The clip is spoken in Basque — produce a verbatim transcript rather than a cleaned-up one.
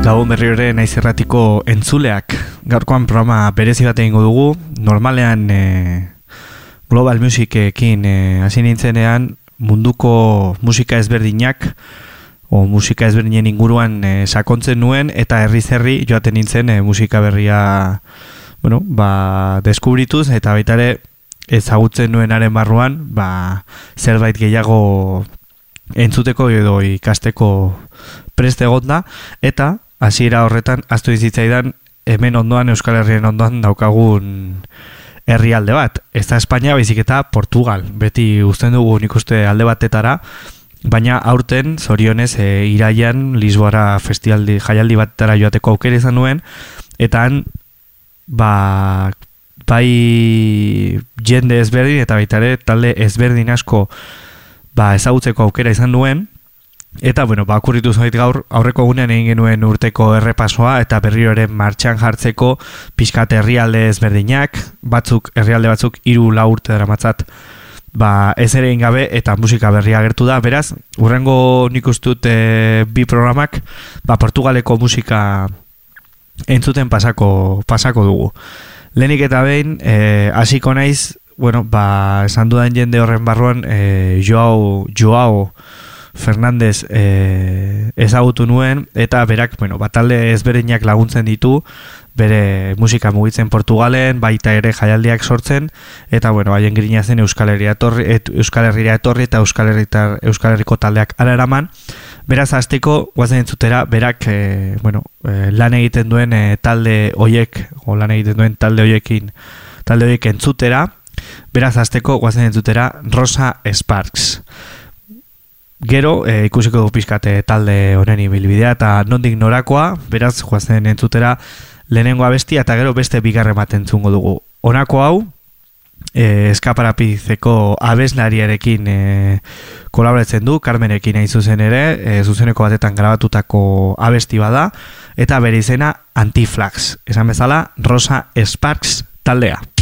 Gabon berri ere naiz erratiko entzuleak. Gaurkoan programa berezi bat egingo dugu. Normalean e, Global Musicekin e, hasi nintzenean munduko musika ezberdinak o musika ezberdinen inguruan e, sakontzen nuen eta herriz herri joaten nintzen e, musika berria bueno, ba, deskubrituz eta baita ere ezagutzen nuenaren barruan ba, zerbait gehiago entzuteko edo ikasteko prest egon da eta hasiera horretan ahaztu dizitzaidan hemen ondoan Euskal Herrien ondoan daukagun herrialde bat. Ez da Espainia, baizik eta Portugal. Beti uzten dugu nik uste alde batetara, baina aurten zorionez e, iraian Lisboara festivaldi jaialdi batetara joateko aukera izan nuen eta han ba bai jende ezberdin eta baita ere talde ezberdin asko ba ezagutzeko aukera izan nuen. Eta, bueno, ba, okurritu zait gaur, aurreko egunean egin genuen urteko errepasoa eta berrioren martxan jartzeko pixkat herrialde ezberdinak, batzuk, herrialde batzuk hiru lau urte daramatzat ba, ez ere gabe eta musika berria agertu da. Beraz, urrengo nik ustut e, bi programak ba, Portugaleko musika entzuten pasako, pasako dugu. Lehenik eta behin, e, hasiko naiz, bueno, ba, esan dudan jende horren barruan, e, Joao, Joao, Fernandez eh, ezagutu nuen eta berak, bueno, batalde ezberdinak laguntzen ditu bere musika mugitzen Portugalen, baita ere jaialdiak sortzen eta bueno, haien grina zen Euskal Herria etorri, et, Euskal Herria etorri eta Euskal Herritar, Euskal Herriko taldeak ara eraman. Beraz hasteko goazen entzutera berak eh, bueno, eh, lan egiten duen eh, talde hoiek o lan egiten duen talde hoiekin talde hoiek entzutera. Beraz hasteko goazen entzutera Rosa Sparks. Gero, e, ikusiko du pixkate talde honen ibilbidea eta nondik norakoa, beraz, joazen entzutera lehenengo abestia eta gero beste bigarren bat entzungo dugu. Honako hau, e, eskaparapizeko abeslariarekin e, kolaboratzen du, Carmenekin hain zuzen ere, e, zuzeneko batetan grabatutako abesti bada, eta bere izena Anti-Flags. Esan bezala, Rosa Sparks taldea.